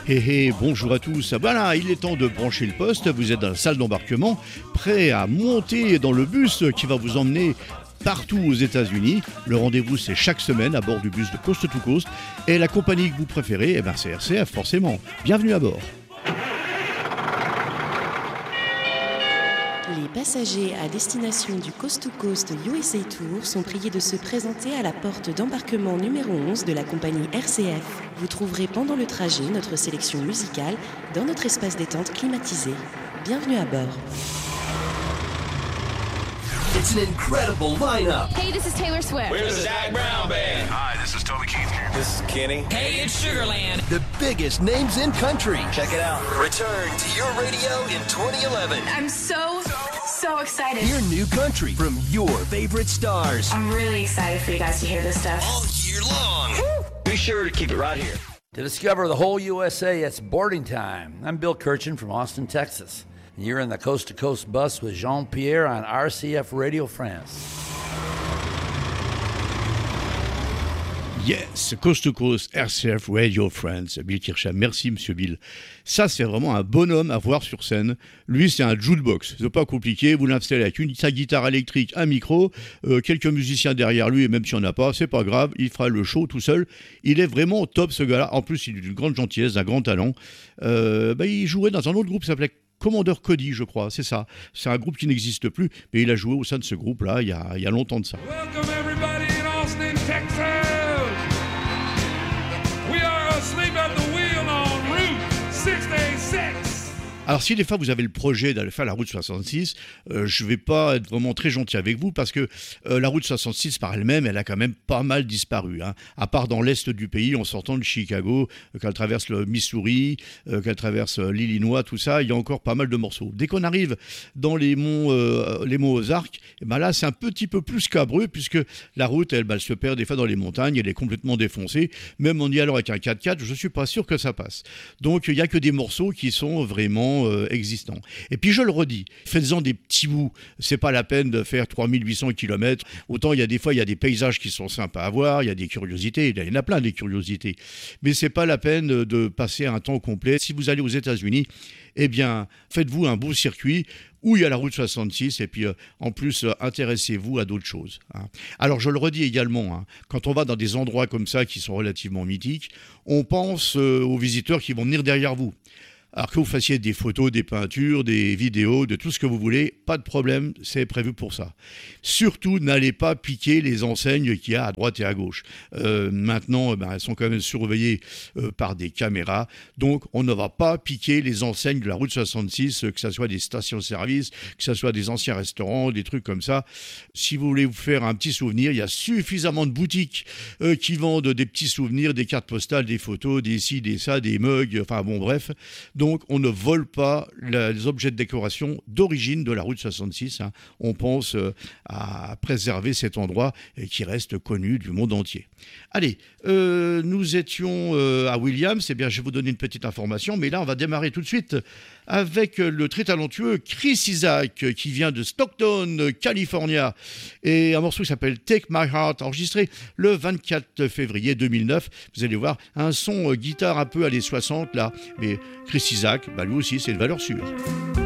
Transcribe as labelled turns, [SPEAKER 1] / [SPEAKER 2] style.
[SPEAKER 1] Bonjour à tous. Voilà, il est temps de brancher le poste. Vous êtes dans la salle d'embarquement, prêt à monter dans le bus qui va vous emmener partout aux États-Unis. Le rendez-vous, c'est chaque semaine à bord du bus de Coast to Coast. Et la compagnie que vous préférez, c'est RCF, forcément. Bienvenue à bord.
[SPEAKER 2] Les passagers à destination du Coast to Coast USA Tour sont priés de se présenter à la porte d'embarquement numéro 11 de la compagnie RCF. Vous trouverez pendant le trajet notre sélection musicale dans notre espace détente climatisé. Bienvenue à bord.
[SPEAKER 3] It's an incredible lineup.
[SPEAKER 4] Hey, this is Taylor Swift.
[SPEAKER 5] We're the Zac Brown Band.
[SPEAKER 6] Hi, this is Toby Keith here.
[SPEAKER 5] This is Kenny.
[SPEAKER 4] Hey, it's Sugarland.
[SPEAKER 3] The biggest names in country.
[SPEAKER 5] Check it out.
[SPEAKER 3] Return to your radio in 2011.
[SPEAKER 4] I'm so excited.
[SPEAKER 3] Hear new country from your favorite stars.
[SPEAKER 4] I'm really excited for you guys to hear this stuff.
[SPEAKER 3] All year long.
[SPEAKER 5] Be sure to keep it right here.
[SPEAKER 7] To discover the whole USA, it's boarding time. I'm Bill Kirchin from Austin, Texas. You're in the Coast to Coast bus with Jean-Pierre on RCF Radio France.
[SPEAKER 1] Yes, Coast to Coast, RCF Radio France. Bill Kircham, merci Monsieur Bill. Ça, c'est vraiment un bonhomme à voir sur scène. Lui, c'est un jukebox. C'est pas compliqué. Vous l'installez avec sa guitare électrique, un micro, quelques musiciens derrière lui, et même s'il n'y en a pas, c'est pas grave. Il fera le show tout seul. Il est vraiment au top, ce gars-là. En plus, il est d'une grande gentillesse, d'un grand talent. Il jouait dans un autre groupe qui s'appelait Commodore Cody, je crois, c'est ça. C'est un groupe qui n'existe plus, mais il a joué au sein de ce groupe-là il y a longtemps de ça.
[SPEAKER 8] Welcome everybody in Austin, Texas. We are asleep at the wheel on Route 66.
[SPEAKER 1] Alors si des fois vous avez le projet d'aller faire la route 66, je vais pas être vraiment très gentil avec vous parce que la route 66 par elle-même, elle a quand même pas mal disparu. À part dans l'est du pays, en sortant de Chicago, qu'elle traverse le Missouri, qu'elle traverse l'Illinois, tout ça, il y a encore pas mal de morceaux. Dès qu'on arrive dans les monts Ozarks, là c'est un petit peu plus scabreux puisque la route, elle se perd des fois dans les montagnes, elle est complètement défoncée. Même en y allant avec un 4x4, je suis pas sûr que ça passe. Donc il y a que des morceaux qui sont vraiment existants. Et puis je le redis, faites-en des petits bouts, c'est pas la peine de faire 3800 km, autant il y a des paysages qui sont sympas à voir, il y a des curiosités, il y en a plein des curiosités, mais c'est pas la peine de passer un temps complet. Si vous allez aux États-Unis, faites-vous un beau circuit où il y a la route 66 et puis en plus intéressez-vous à d'autres choses. Alors je le redis également, quand on va dans des endroits comme ça qui sont relativement mythiques, on pense aux visiteurs qui vont venir derrière vous. Alors que vous fassiez des photos, des peintures, des vidéos, de tout ce que vous voulez, pas de problème, c'est prévu pour ça. Surtout, n'allez pas piquer les enseignes qu'il y a à droite et à gauche. Maintenant, elles sont quand même surveillées par des caméras, donc on ne va pas piquer les enseignes de la route 66, que ce soit des stations-service, que ce soit des anciens restaurants, des trucs comme ça. Si vous voulez vous faire un petit souvenir, il y a suffisamment de boutiques qui vendent des petits souvenirs, des cartes postales, des photos, des ci, des ça, des mugs, bref. Donc, on ne vole pas les objets de décoration d'origine de la route 66. On pense à préserver cet endroit qui reste connu du monde entier. Allez, nous étions à Williams. Je vais vous donner une petite information, mais là, on va démarrer tout de suite avec le très talentueux Chris Isaak, qui vient de Stockton, California, et un morceau qui s'appelle Take My Heart, enregistré le 24 février 2009. Vous allez voir, un son guitare un peu années 60, là, mais Chris Isaak, lui aussi, c'est une valeur sûre.